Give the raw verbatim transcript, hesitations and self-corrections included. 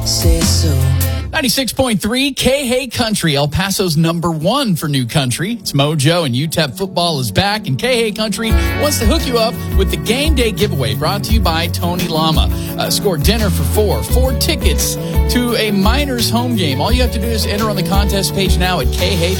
say so. ninety-six point three K-Hay Country, El Paso's number one for new country. It's Mojo, and U T E P football is back, and K-Hay Country wants to hook you up with the game day giveaway brought to you by Tony Lama. Uh, score dinner for four, four tickets to a Miners home game. All you have to do is enter on the contest page now at K Hay.